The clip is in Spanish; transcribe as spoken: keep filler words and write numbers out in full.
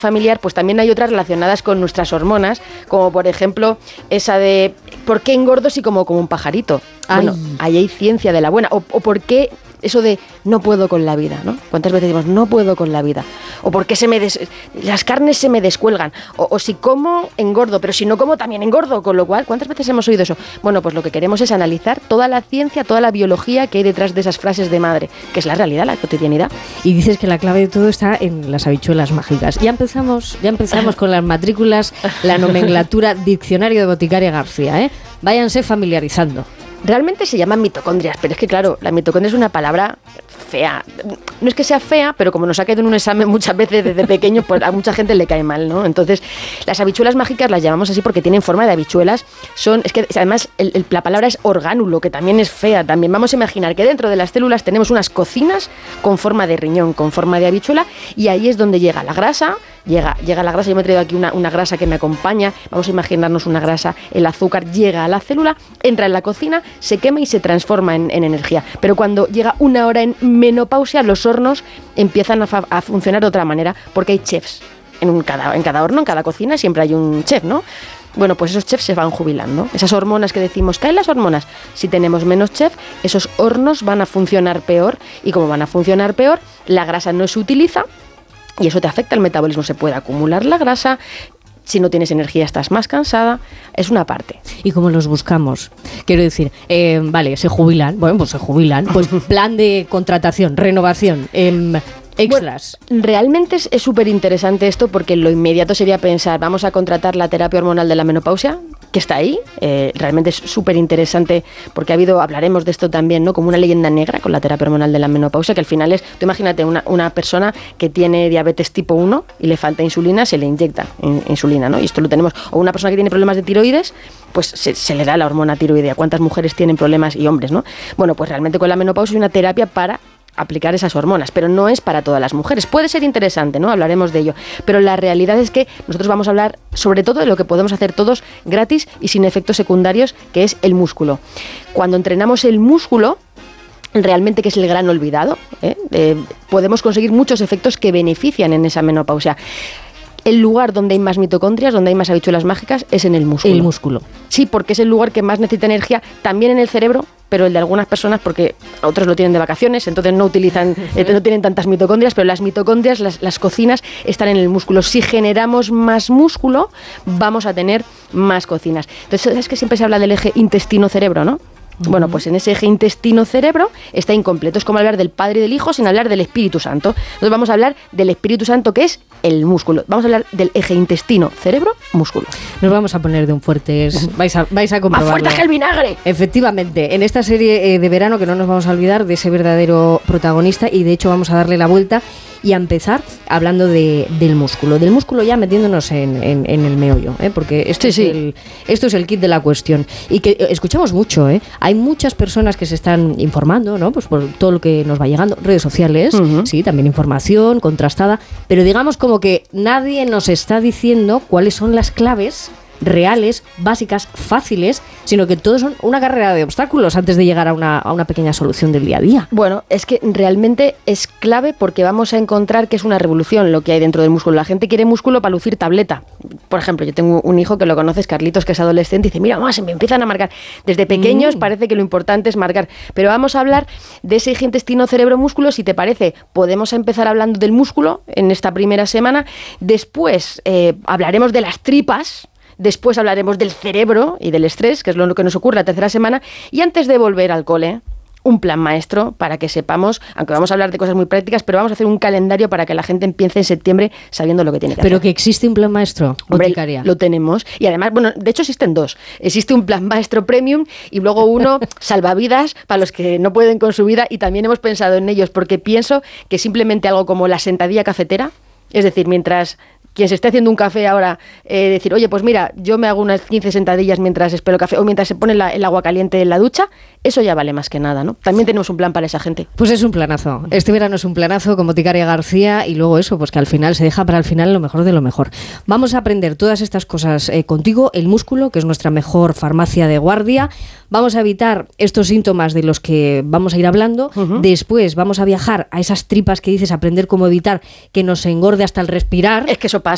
familiar, pues también hay otras relacionadas con nuestras hormonas, como por ejemplo esa de ¿por qué engordo si como como un pajarito? Ay. Bueno, ahí hay ciencia de la buena. O, o ¿por qué eso de no puedo con la vida, ¿no? ¿Cuántas veces decimos no puedo con la vida? O ¿por qué se me des- las carnes se me descuelgan? O, o si como, engordo, pero si no como también engordo, con lo cual, ¿cuántas veces hemos oído eso? Bueno, pues lo que queremos es analizar toda la ciencia, toda la biología que hay detrás de esas frases de madre, que es la realidad, la cotidianidad. Y dices que la clave de todo está en las habichuelas mágicas. Ya empezamos, ya empezamos con las matrículas, la nomenclatura, diccionario de Boticaria García, ¿eh? Váyanse familiarizando. Realmente se llaman mitocondrias, pero es que claro, la mitocondria es una palabra fea. No es que sea fea, pero como nos ha caído en un examen muchas veces desde pequeño, pues a mucha gente le cae mal, ¿no? Entonces, las habichuelas mágicas las llamamos así porque tienen forma de habichuelas. Son, es que además el, el, la palabra es orgánulo, que también es fea. También vamos a imaginar que dentro de las células tenemos unas cocinas con forma de riñón, con forma de habichuela, y ahí es donde llega la grasa. Llega, llega la grasa, yo me he traído aquí una, una grasa que me acompaña, vamos a imaginarnos una grasa, el azúcar llega a la célula, entra en la cocina, se quema y se transforma en, en energía. Pero cuando llega una hora en menopausia, los hornos empiezan a, fa- a funcionar de otra manera, porque hay chefs. En, un, cada, en cada horno, en cada cocina, siempre hay un chef, ¿no? Bueno, pues esos chefs se van jubilando. Esas hormonas que decimos, caen las hormonas. Si tenemos menos chef, esos hornos van a funcionar peor, y como van a funcionar peor, la grasa no se utiliza, y eso te afecta al metabolismo, se puede acumular la grasa, si no tienes energía estás más cansada, es una parte. ¿Y cómo los buscamos? Quiero decir, eh, vale, se jubilan, bueno, pues se jubilan, pues plan de contratación, renovación, eh, extras. Bueno, realmente es súper interesante esto porque lo inmediato sería pensar, vamos a contratar la terapia hormonal de la menopausia, que está ahí, eh, realmente es súper interesante porque ha habido, hablaremos de esto también, ¿no? Como una leyenda negra con la terapia hormonal de la menopausia, que al final es, tú imagínate una, una persona que tiene diabetes tipo uno y le falta insulina, se le inyecta in, insulina, ¿no? Y esto lo tenemos, o una persona que tiene problemas de tiroides, pues se, se le da la hormona tiroidea. ¿Cuántas mujeres tienen problemas y hombres, no? Bueno, pues realmente con la menopausia hay una terapia para aplicar esas hormonas, pero no es para todas las mujeres. Puede ser interesante, ¿no? Hablaremos de ello, pero la realidad es que nosotros vamos a hablar sobre todo de lo que podemos hacer todos gratis y sin efectos secundarios, que es el músculo. Cuando entrenamos el músculo, realmente, que es el gran olvidado, ¿eh? Eh, podemos conseguir muchos efectos que benefician en esa menopausia. El lugar donde hay más mitocondrias, donde hay más habichuelas mágicas, es en el músculo. El músculo. Sí, porque es el lugar que más necesita energía, también en el cerebro, pero el de algunas personas, porque otros lo tienen de vacaciones, entonces no utilizan, eh, no tienen tantas mitocondrias, pero las mitocondrias, las, las cocinas, están en el músculo. Si generamos más músculo, vamos a tener más cocinas. Entonces, ¿sabes que siempre se habla del eje intestino-cerebro, no? Bueno, pues en ese eje intestino-cerebro está incompleto. Es como hablar del Padre y del Hijo sin hablar del Espíritu Santo. Entonces vamos a hablar del Espíritu Santo, que es el músculo. Vamos a hablar del eje intestino-cerebro-músculo. Nos vamos a poner de un fuertes. Vais a, vais a comprobarlo. ¡Más fuerte que el vinagre! Efectivamente, en esta serie eh, de verano, que no nos vamos a olvidar de ese verdadero protagonista, y de hecho vamos a darle la vuelta y a empezar hablando de, del músculo. Del músculo ya metiéndonos en, en, en el meollo, ¿eh? Porque esto, sí, es sí. El, esto es el kit de la cuestión. Y que eh, escuchamos mucho, ¿eh? Hay muchas personas que se están informando, ¿no? Pues por todo lo que nos va llegando, redes sociales, uh-huh. Sí, también información contrastada, pero digamos como que nadie nos está diciendo cuáles son las claves reales, básicas, fáciles, sino que todo son una carrera de obstáculos antes de llegar a una, a una pequeña solución del día a día. Bueno, es que realmente es clave porque vamos a encontrar que es una revolución lo que hay dentro del músculo. La gente quiere músculo para lucir tableta. Por ejemplo, yo tengo un hijo que lo conoces, Carlitos, que es adolescente, y dice, mira, mamá, se me empiezan a marcar. Desde pequeños mm. parece que lo importante es marcar. Pero vamos a hablar de ese eje intestino-cerebro-músculo. Si te parece, podemos empezar hablando del músculo en esta primera semana. Después eh, hablaremos de las tripas. Después hablaremos del cerebro y del estrés, que es lo que nos ocurre la tercera semana. Y antes de volver al cole, un plan maestro para que sepamos, aunque vamos a hablar de cosas muy prácticas, pero vamos a hacer un calendario para que la gente empiece en septiembre sabiendo lo que tiene que pero hacer. Pero que existe un plan maestro, Boticaria. Lo tenemos. Y además, bueno, de hecho existen dos. Existe un plan maestro premium y luego uno salvavidas para los que no pueden con su vida, y también hemos pensado en ellos porque pienso que simplemente algo como la sentadilla cafetera, es decir, mientras quien se esté haciendo un café ahora, eh, decir, oye, pues mira, yo me hago unas quince sentadillas mientras espero café, o mientras se pone la, el agua caliente en la ducha, eso ya vale más que nada, ¿no? También tenemos un plan para esa gente. Pues es un planazo. Este verano es un planazo con Boticaria García, y luego eso, pues que al final se deja para el final lo mejor de lo mejor. Vamos a aprender todas estas cosas eh, contigo, el músculo, que es nuestra mejor farmacia de guardia. Vamos a evitar estos síntomas de los que vamos a ir hablando. Uh-huh. Después vamos a viajar a esas tripas que dices, aprender cómo evitar que nos engorde hasta el respirar. Es que eso